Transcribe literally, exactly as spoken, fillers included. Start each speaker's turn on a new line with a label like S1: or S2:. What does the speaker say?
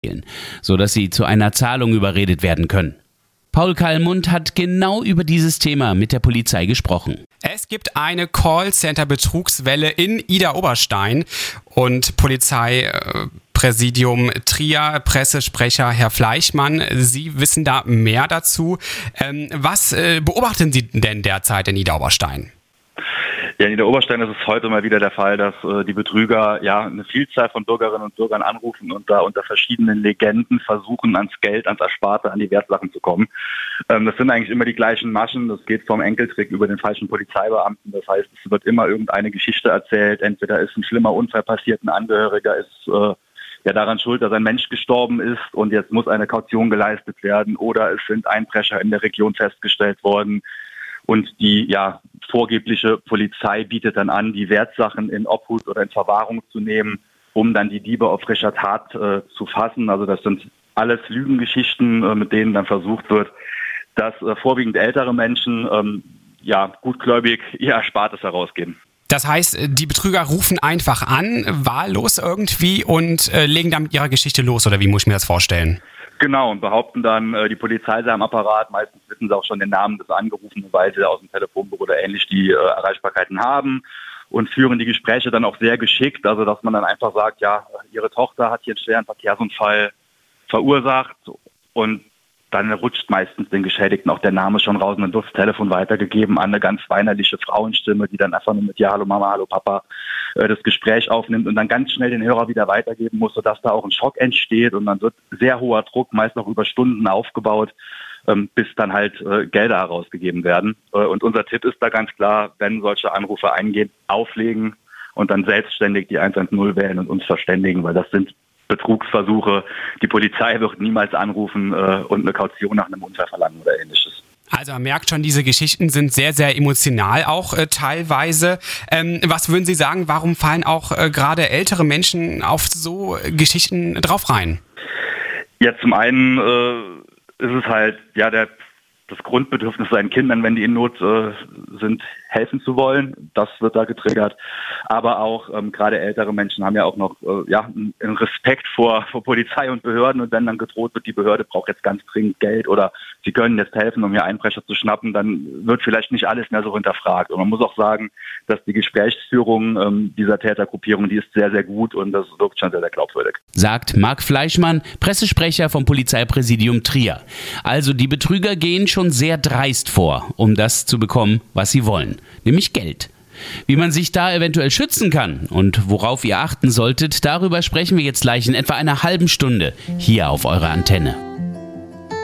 S1: sodass sie zu einer Zahlung überredet werden können. Paul Kallmund hat genau über dieses Thema mit der Polizei gesprochen.
S2: Es gibt eine Callcenter-Betrugswelle in Idar-Oberstein und Polizeipräsidium Trier, Pressesprecher Herr Fleischmann, Sie wissen da mehr dazu. Ähm, was äh, beobachten Sie denn derzeit in Idar-Oberstein?
S3: Ja, in Idar-Oberstein ist es heute mal wieder der Fall, dass äh, die Betrüger ja eine Vielzahl von Bürgerinnen und Bürgern anrufen und da unter verschiedenen Legenden versuchen, ans Geld, ans Ersparte, an die Wertsachen zu kommen. Ähm, das sind eigentlich immer die gleichen Maschen. Das geht vom Enkeltrick über den falschen Polizeibeamten. Das heißt, es wird immer irgendeine Geschichte erzählt. Entweder ist ein schlimmer Unfall passiert, ein Angehöriger ist äh, ja daran schuld, dass ein Mensch gestorben ist und jetzt muss eine Kaution geleistet werden, oder es sind Einbrecher in der Region festgestellt worden. Und die ja vorgebliche Polizei bietet dann an, die Wertsachen in Obhut oder in Verwahrung zu nehmen, um dann die Diebe auf frischer Tat äh, zu fassen. Also das sind alles Lügengeschichten, äh, mit denen dann versucht wird, dass äh, vorwiegend ältere Menschen ähm, ja gutgläubig ihr Erspartes herausgeben.
S2: Das heißt, die Betrüger rufen einfach an, wahllos irgendwie, und äh, legen dann mit ihrer Geschichte los, oder wie muss ich mir das vorstellen?
S3: Genau, und behaupten dann, äh, die Polizei sei am Apparat. Meistens wissen sie auch schon den Namen des Angerufenen, weil sie aus dem Telefonbuch oder ähnlich die äh, Erreichbarkeiten haben, und führen die Gespräche dann auch sehr geschickt. Also dass man dann einfach sagt, ja, ihre Tochter hat hier einen schweren Verkehrsunfall verursacht, und dann rutscht meistens den Geschädigten auch der Name schon raus und dann wird das Telefon weitergegeben an eine ganz weinerliche Frauenstimme, die dann einfach nur mit Ja, hallo Mama, hallo Papa äh, das Gespräch aufnimmt und dann ganz schnell den Hörer wieder weitergeben muss, sodass da auch ein Schock entsteht, und dann wird sehr hoher Druck, meist noch über Stunden aufgebaut, ähm, bis dann halt äh, Gelder herausgegeben werden. Äh, und unser Tipp ist da ganz klar, wenn solche Anrufe eingehen, auflegen und dann selbstständig die eins eins null wählen und uns verständigen, weil das sind Betrugsversuche. Die Polizei wird niemals anrufen äh, und eine Kaution nach einem Unfall verlangen oder ähnliches.
S2: Also man merkt schon, diese Geschichten sind sehr, sehr emotional auch äh, teilweise. Ähm, was würden Sie sagen, warum fallen auch äh, gerade ältere Menschen auf so Geschichten drauf rein?
S3: Ja, zum einen äh, ist es halt ja der das Grundbedürfnis seinen Kindern, wenn die in Not äh, sind, helfen zu wollen. Das wird da getriggert. Aber auch ähm, gerade ältere Menschen haben ja auch noch äh, ja, einen Respekt vor, vor Polizei und Behörden. Und wenn dann gedroht wird, die Behörde braucht jetzt ganz dringend Geld oder sie können jetzt helfen, um hier Einbrecher zu schnappen, dann wird vielleicht nicht alles mehr so hinterfragt. Und man muss auch sagen, dass die Gesprächsführung ähm, dieser Tätergruppierung, die ist sehr, sehr gut, und das wirkt schon sehr, sehr glaubwürdig.
S1: Sagt Marc Fleischmann, Pressesprecher vom Polizeipräsidium Trier. Also die Betrüger gehen schon sehr dreist vor, um das zu bekommen, was sie wollen, nämlich Geld. Wie man sich da eventuell schützen kann und worauf ihr achten solltet, darüber sprechen wir jetzt gleich in etwa einer halben Stunde hier auf eurer Antenne.